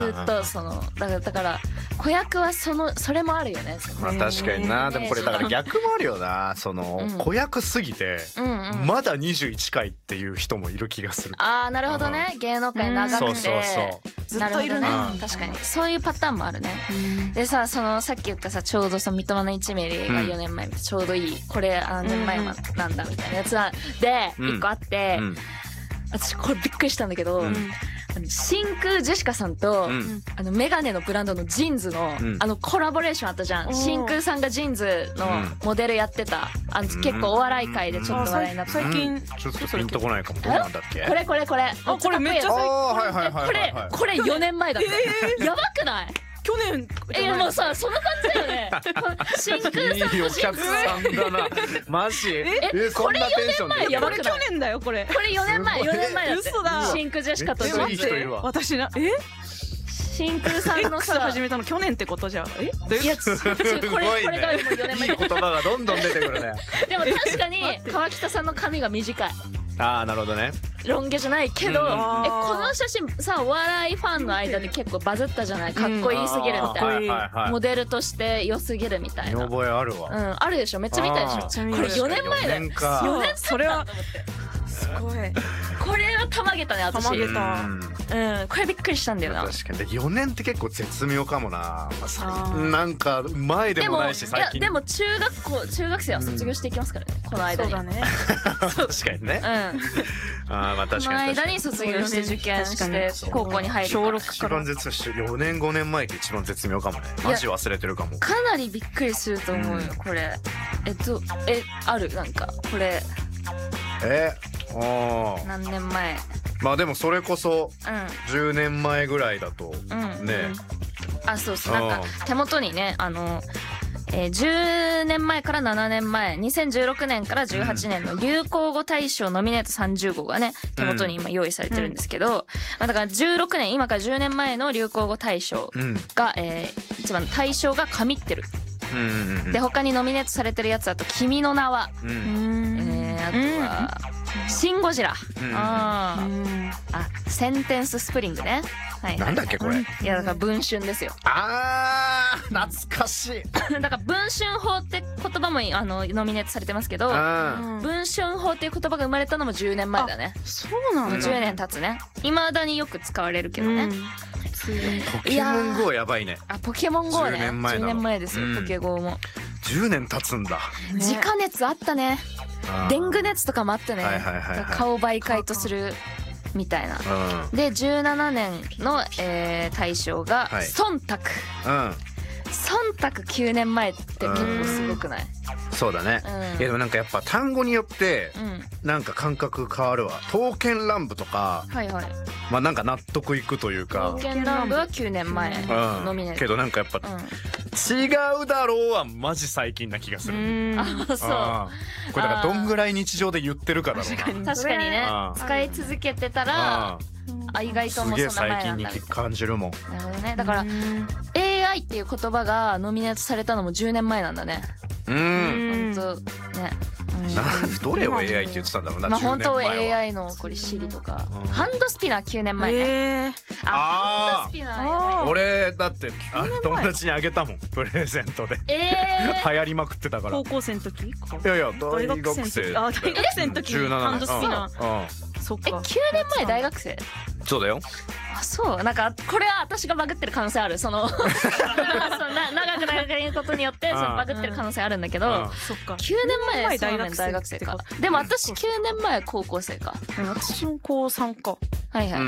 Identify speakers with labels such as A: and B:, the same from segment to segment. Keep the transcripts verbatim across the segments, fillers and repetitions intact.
A: ずっとそのだからだから子役はそのそれもあるよね。
B: まあ確かにな。でもこれだから逆もあるよな。その子役すぎてまだにじゅういっかいっていう人もいる気がする。
A: ああなるほどね。芸能界長くて
B: そうそうそう
A: ずっといるね。確かにそういうパターンもあるね。でさそのさっき言ったさちょうどさ三笘のいちミリがよねんまえちょうどいいこれ何年前なんだみたいなやつでいっこあって、私これびっくりしたんだけど。真空ジェシカさんと、うん、あのメガネのブランドのジーンズの、うん、あのコラボレーションあったじゃん。真空さんがジーンズのモデルやってた、あの結構お笑い界でちょっと話題になって、
B: 最近ちょっとピンとこないかも。どうなんだっけ。
A: これこれこれあ
C: これめっちゃ
A: これこれよねんまえだった、えー、やばくない？
C: 去年
A: えもうさそんな感じだよね。真空さん
B: いいお客さんだな。マジ？
A: えこれよねんまえやばくない？
C: 去年だよこれ。
A: これよねんまえよねんまえだって。
C: 嘘だ。
A: 真空ジェシカとジーンズ。
C: 私なえ？
A: 真空さんのさ
C: 始めたの去年ってことじゃん。え？
A: いやすごいね。これこれがもうよねんまえ。
B: いい言葉がどんどん出てくるね。
A: でも確かに川北さんの髪が短い。
B: ああなるほどね。
A: ロン毛じゃないけど、うん、えこの写真さお笑いファンの間で結構バズったじゃない。かっこいいすぎるみたいな、うん、モデルとして良すぎるみたいな。
B: 見覚えあるわ。
A: うんあるでしょ。めっちゃ見たでしょ。これよねんまえだよ。よねんそれは
C: すごい。
A: これはたまげたね私。
C: たまげた。
A: うんこれびっくりしたんだよな。
B: 確かによねんって結構絶妙かもな。なんか前でもないし最近。
A: でも中学校中学生は卒業していきますからね、この間に。
C: そうだね。
B: 確かにね。うん。ああまあ確かに。
A: この間に卒業して受験して高校に入る。小ろく
B: から。一番絶妙。よねんごねんまえって一番絶妙かもね。マジ忘れてるかも。
A: かなりびっくりすると思うよこれ。えっとえあるなんかこれ。
B: えああ。
A: 何年前？
B: まあでもそれこそじゅうねんまえぐらいだとね。
A: あそうそうなんか手元にねあの。えー、じゅうねんまえからななねんまえにせんじゅうろくねんからじゅうはちねんの流行語大賞ノミネートさんじゅうごうがね手元に今用意されてるんですけど、うんまあ、だからじゅうろくねん今からじゅうねんまえの流行語大賞が、うんえー、一番の大賞が神ってる、うんうんうん、で他にノミネートされてるやつだと「君の名は」うんえー、あとは「シン・ゴジラ」うんああセンテンススプリングね。はいはい、
B: なんだっけこれ。い
A: やだから文春ですよ。
B: あー懐かしい。
A: だから文春法って言葉もあのノミネートされてますけど、文春法っていう言葉が生まれたのもじゅうねんまえだね。
C: そうなんだ。
A: じゅうねん経つね。未だによく使われるけどね。うん、
B: ポケモン ゴー やばいね。
A: あポケモン ゴー ね。じゅうねんまえじゅうねんまえですよ、うん、ポケゴーも。じゅう
B: ねん経つんだ。
A: 自家熱あったね。デング熱とかもあったね。顔媒介とする。みたいな、うん、でじゅうななねんの、えー、大賞が「忖度」はいうん、忖度きゅうねんまえって結構すごくない？
B: そうだね、うん、いやでもなんかやっぱ単語によってなんか感覚変わるわ。刀剣乱舞とか、はいはい、まあなんか納得いくというか。
A: 刀剣乱舞はきゅうねんまえノミネート、
B: うん、けどなんかやっぱ、うん違うだろうはマジ最近な気がする。
A: あそうあ
B: これだからどんぐらい日常で言ってるかだろうな。
A: 確かに確かにね使い続けてたらあ意外ともうそんな前なんだみたいな。
B: すげえ最近に感じるもん。
A: なるほどね。だから エーアイ っていう言葉がノミネートされたのもじゅうねんまえなんだね。うん本当ね。
B: どれを エーアイ って言ってたんだろうな。
A: まあ本当は エーアイ のこれシリとか、うん、ハンドスピナーきゅうねんまえね。えー、あハンドスピナー。
B: 俺だってあ友達にあげたもんプレゼントで。えー、流行りまくってたから。
C: 高校生の時？い
B: やいや大学生。
C: あ大学生の時にハンドスピナー。
A: そっか。えきゅうねんまえ大学生？
B: そうだよ。
A: あそうなんかこれは私がバグってる可能性ある。そのそのな長く長く言うことによってそのバグってる可能性あるんだけど、そっかきゅうねんまえ大学大学生か。でも私きゅうねんまえ高校生か。
C: 私も高さんか。
A: はいはい。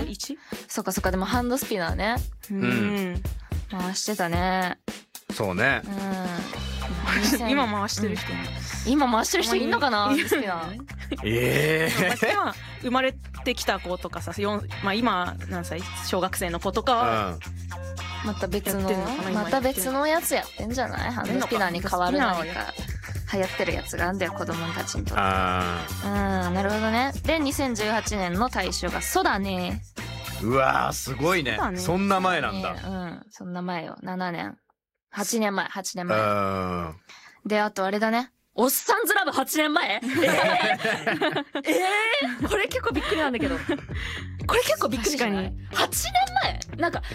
C: いち？
A: そっかそっか。でもハンドスピナーね。うん回してたね。
B: そうね。
C: うん今回してる人
A: 今回してる人いんのかな。ハンドスピナー。
B: ええ
C: 今生まれてきた子とかさ、まあ今何歳小学生の子とかは
A: また別のまた別のやつやってんじゃない？ハンドスピナーに変わる何か流行ってるやつがあんだよ子供たちにとって。ああなるほどね。でにせんじゅうはちねんの大賞がそうだね。
B: うわーすごいね。そんな前なんだ。
A: うんそんな前よ。ななねんはちねんまえはちねんまえであとあれだね。おっさんずラブはちねんまえ？えー、えー、これ結構びっくりなんだけど。これ結構びっくりじゃない？はちねんまなんか